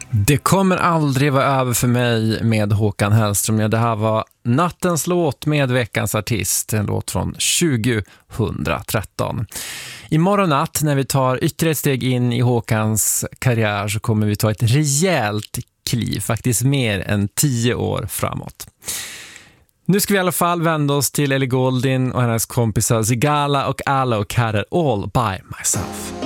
Det kommer aldrig vara över för mig med Håkan Hellström. Ja, det här var nattens låt med veckans artist. En låt från 2013. Imorgon natt när vi tar ytterligare ett steg in i Håkans karriär så kommer vi ta ett rejält kliv. Faktiskt mer än 10 år framåt. Nu ska vi i alla fall vända oss till Ellie Goulding och hennes kompisar Sigala och Alok här är All By Myself.